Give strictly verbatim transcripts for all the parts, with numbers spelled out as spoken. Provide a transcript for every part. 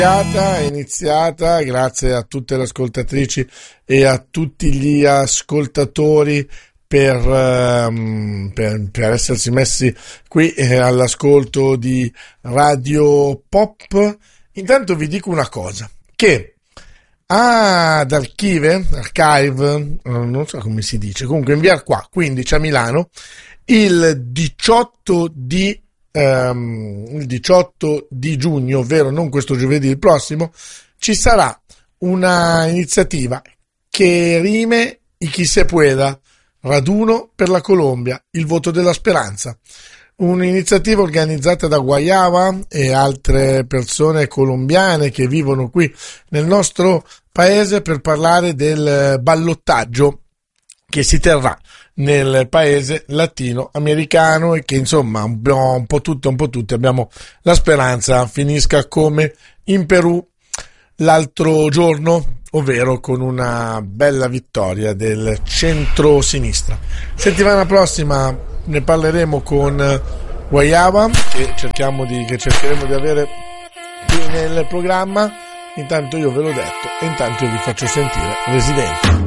È iniziata, grazie a tutte le ascoltatrici e a tutti gli ascoltatori per, um, per, per essersi messi qui eh, all'ascolto di Radio Pop. Intanto vi dico una cosa, che ad Archive, Archive, non so come si dice, comunque in via qua, quindici a Milano, il diciotto di Um, il diciotto di giugno, ovvero non questo giovedì, il prossimo, ci sarà una iniziativa che rime y chi se pueda, raduno per la Colombia, il voto della speranza, un'iniziativa organizzata da Guayaba e altre persone colombiane che vivono qui nel nostro paese per parlare del ballottaggio che si terrà nel paese latino-americano e che insomma un po', un po' tutte, un po' tutte abbiamo la speranza finisca come in Perù l'altro giorno, ovvero con una bella vittoria del centro-sinistra. Settimana prossima ne parleremo con Guayaba, che cerchiamo di, che cercheremo di avere qui nel programma. Intanto io ve l'ho detto e intanto io vi faccio sentire Residente.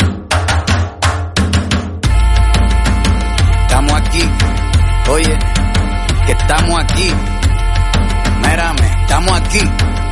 Estamos aquí, oye, que estamos aquí, mírame, estamos aquí.